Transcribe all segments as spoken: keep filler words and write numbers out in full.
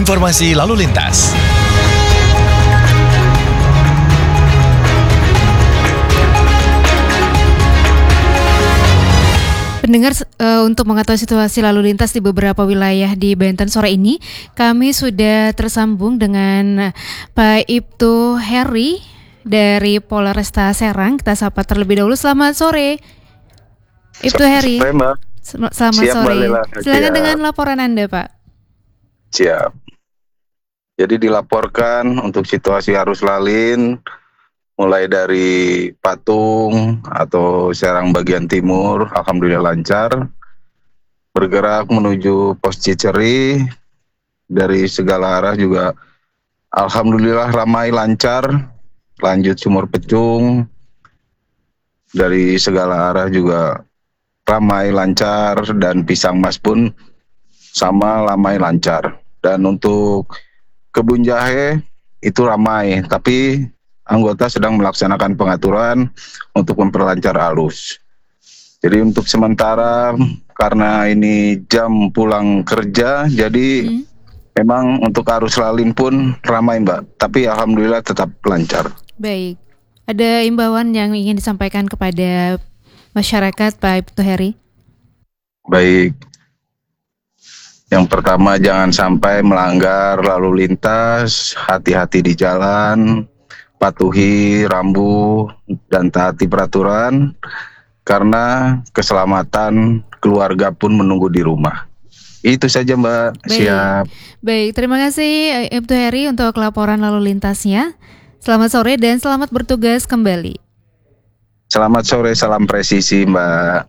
Informasi lalu lintas. Pendengar, uh, untuk mengetahui situasi lalu lintas di beberapa wilayah di Banten sore ini, kami sudah tersambung dengan Pak Ibtu Heri dari Polresta Serang. Kita sapa terlebih dahulu. Selamat sore, Ibtu Heri. Sore, Mbak. Selamat Siap, sore. Silakan Siap. dengan laporan Anda, Pak. Siap. Jadi dilaporkan untuk situasi arus lalin mulai dari Patung atau Serang bagian timur, alhamdulillah lancar. Bergerak menuju Pos Ciceri dari segala arah juga alhamdulillah ramai lancar. Lanjut Sumur Pecung dari segala arah juga ramai lancar, dan Pisang Mas pun sama ramai lancar. Dan untuk Kebun Jahe itu ramai, tapi anggota sedang melaksanakan pengaturan untuk memperlancar arus. Jadi untuk sementara karena ini jam pulang kerja, jadi hmm. memang untuk arus lalin pun ramai, Mbak. Tapi alhamdulillah tetap lancar. Baik. Ada imbauan yang ingin disampaikan kepada masyarakat, Pak Ibtu Heri? Baik. Yang pertama, jangan sampai melanggar lalu lintas, hati-hati di jalan, patuhi rambu dan taati peraturan, karena keselamatan keluarga pun menunggu di rumah. Itu saja, Mbak. Baik. Siap. Baik, terima kasih Ibtu Heri untuk laporan lalu lintasnya. Selamat sore dan selamat bertugas kembali. Selamat sore, salam presisi, Mbak.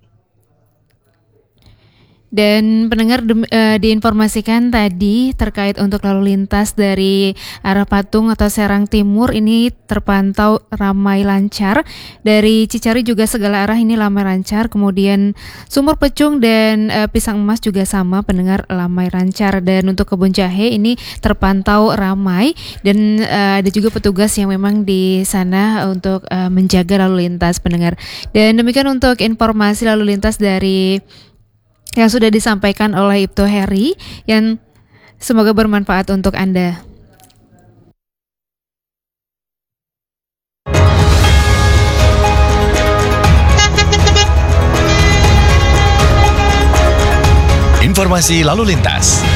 Dan pendengar, uh, diinformasikan tadi terkait untuk lalu lintas dari arah Patung atau Serang Timur ini terpantau ramai lancar. Dari Cicari juga segala arah ini ramai lancar. Kemudian Sumur Pecung dan uh, Pisang Emas juga sama, pendengar, ramai lancar. Dan untuk Kebun Jahe ini terpantau ramai, dan uh, ada juga petugas yang memang di sana untuk uh, menjaga lalu lintas, pendengar. Dan demikian untuk informasi lalu lintas dari yang sudah disampaikan oleh Ibtu Heri, yang semoga bermanfaat untuk Anda. Informasi lalu lintas.